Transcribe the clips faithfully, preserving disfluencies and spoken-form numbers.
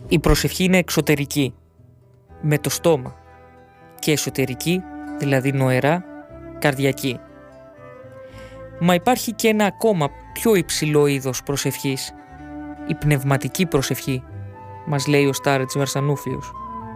Η προσευχή είναι εξωτερική, με το στόμα, και εσωτερική, δηλαδή νοερά, καρδιακή. Μα υπάρχει και ένα ακόμα πιο υψηλό είδος προσευχής, η πνευματική προσευχή, μας λέει ο Στάρετς Βαρσανούφλιος.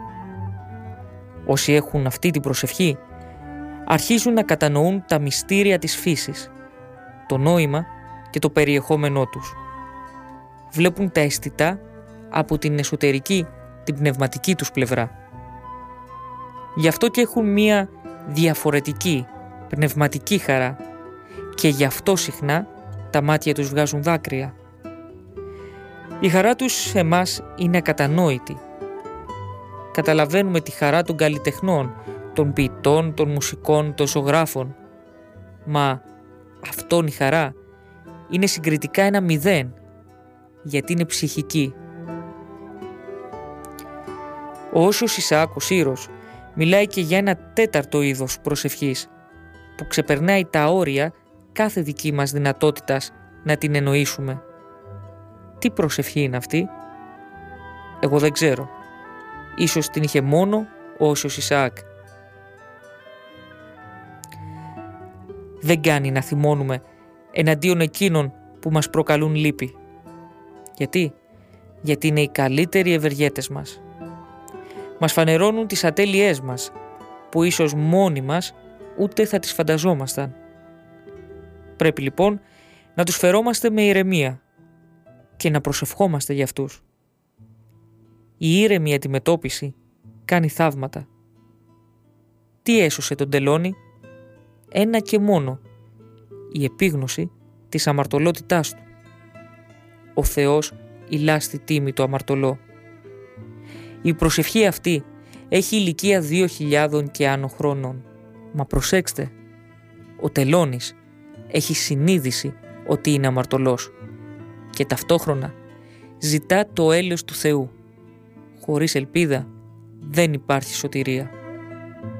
Όσοι έχουν αυτή την προσευχή, αρχίζουν να κατανοούν τα μυστήρια της φύσης, το νόημα και το περιεχόμενό τους. Βλέπουν τα αισθητά από την εσωτερική, την πνευματική τους πλευρά. Γι' αυτό και έχουν μία διαφορετική, πνευματική χαρά και γι' αυτό συχνά τα μάτια τους βγάζουν δάκρυα. Η χαρά τους σε εμάς είναι ακατανόητη. Καταλαβαίνουμε τη χαρά των καλλιτεχνών, των ποιητών, των μουσικών, των ζωγράφων. Μα αυτόν η χαρά είναι συγκριτικά ένα μηδέν, γιατί είναι ψυχική. Ο Όσιος Ισαάκ ο Σύρος μιλάει και για ένα τέταρτο είδος προσευχής που ξεπερνάει τα όρια κάθε δική μας δυνατότητας να την εννοήσουμε. Τι προσευχή είναι αυτή? Εγώ δεν ξέρω. Ίσως την είχε μόνο ο Όσιος Ισαάκ. Δεν κάνει να θυμώνουμε εναντίον εκείνων που μας προκαλούν λύπη. Γιατί? Γιατί είναι οι καλύτεροι ευεργέτες μας. Μας φανερώνουν τις ατέλειές μας, που ίσως μόνοι μας ούτε θα τις φανταζόμασταν. Πρέπει λοιπόν να τους φερόμαστε με ηρεμία και να προσευχόμαστε για αυτούς. Η ήρεμη αντιμετώπιση κάνει θαύματα. Τι έσωσε τον Τελώνη? Ένα και μόνο, η επίγνωση της αμαρτωλότητάς του. Ο Θεός ηλά στη τίμη το αμαρτωλό. Η προσευχή αυτή έχει ηλικία δύο χιλιάδων και άνω χρόνων. Μα προσέξτε, ο Τελώνης έχει συνείδηση ότι είναι αμαρτωλός και ταυτόχρονα ζητά το έλεος του Θεού. Χωρίς ελπίδα δεν υπάρχει σωτηρία.